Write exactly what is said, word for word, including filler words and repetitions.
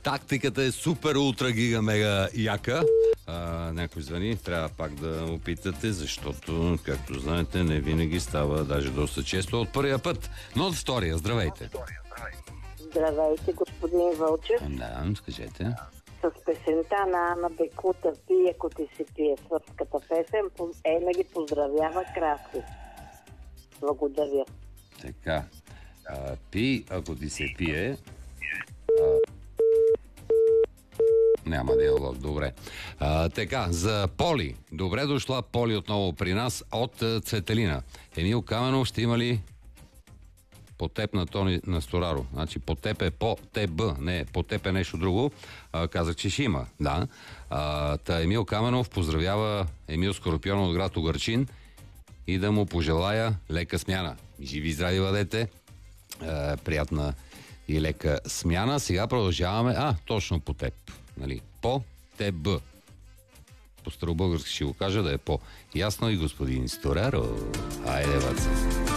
Тактиката е супер, ултра, гига, мега яка. А, някой звъни, трябва пак да опитате, защото, както знаете, не винаги става, даже доста често от първия път. Но от втория, здравейте. Здравейте, господин Вълчев. Да, скажете. С песента на Ана Бекута "Пи, ако ти се пие", сръбската песен, Ена ги поздравява Краси. Благодаря. Така. А, пи, ако ти се пие. А... Няма диалог, добре. А, така, за Поли. Добре дошла, Поли, отново при нас от Цветелина. Емил Каменов ще има ли по теб на Тони на Стораро? Значи по теб е по теб, не, по теб е нещо друго. А, казах, че ще има, да. А, та Емил Каменов поздравява Емил Скорпион от град Угърчин и да му пожелая лека смяна. Живи и здрави бъдете. А, приятна и лека смяна. Сега продължаваме. А, точно по теб. Нали? По теб. По старобългарски ще го кажа, да е по-ясно и господин Стораро. Айде, баца.